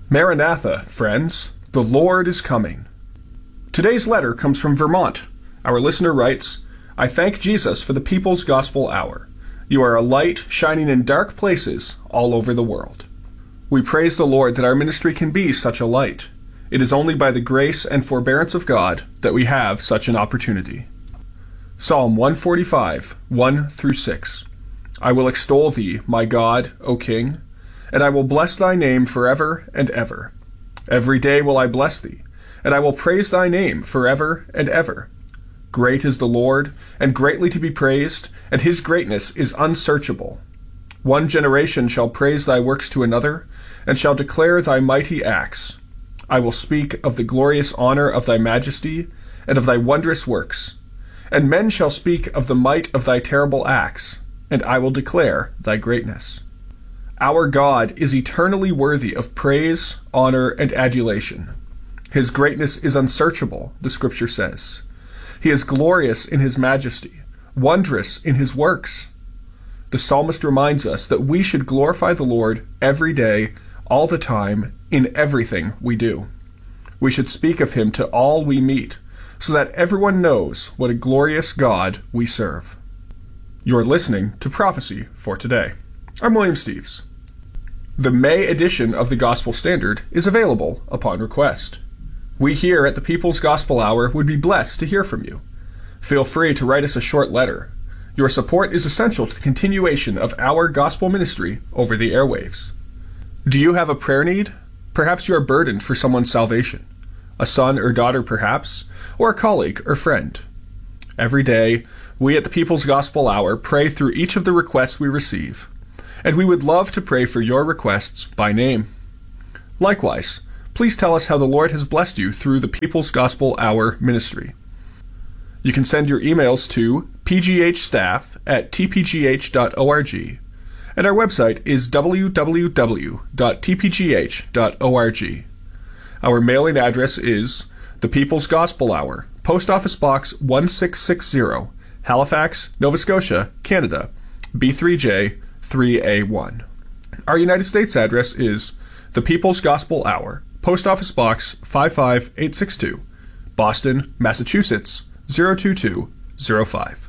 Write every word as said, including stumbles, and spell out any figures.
Maranatha, friends, the Lord is coming. Today's letter comes from Vermont. Our listener writes, I thank Jesus for the People's Gospel Hour. You are a light shining in dark places all over the world. We praise the Lord that our ministry can be such a light. It is only by the grace and forbearance of God that we have such an opportunity. Psalm one forty-five, one through six. I will extol thee, my God, O King, and I will bless thy name forever and ever. Every day will I bless thee, and I will praise thy name forever and ever. Great is the Lord, and greatly to be praised, and his greatness is unsearchable. One generation shall praise thy works to another, and shall declare thy mighty acts. I will speak of the glorious honor of thy majesty, and of thy wondrous works. And men shall speak of the might of thy terrible acts, and I will declare thy greatness. Our God is eternally worthy of praise, honor, and adulation. His greatness is unsearchable, the Scripture says. He is glorious in his majesty, wondrous in his works. The psalmist reminds us that we should glorify the Lord every day, all the time, in everything we do. We should speak of him to all we meet, so that everyone knows what a glorious God we serve. You're listening to Prophecy for Today. I'm William Steves. The May edition of the Gospel Standard is available upon request. We here at the People's Gospel Hour would be blessed to hear from you. Feel free to write us a short letter. Your support is essential to the continuation of our gospel ministry over the airwaves. Do you have a prayer need? Perhaps you are burdened for someone's salvation. A son or daughter, perhaps, or a colleague or friend. Every day, we at the People's Gospel Hour pray through each of the requests we receive, and we would love to pray for your requests by name. Likewise, please tell us how the Lord has blessed you through the People's Gospel Hour ministry. You can send your emails to p g h staff at t p g h dot org, and our website is w w w dot t p g h dot org. Our mailing address is The People's Gospel Hour, Post Office Box one six six zero, Halifax, Nova Scotia, Canada, B three J three A one. Our United States address is The People's Gospel Hour, Post Office Box five five eight six two, Boston, Massachusetts, zero two two zero five.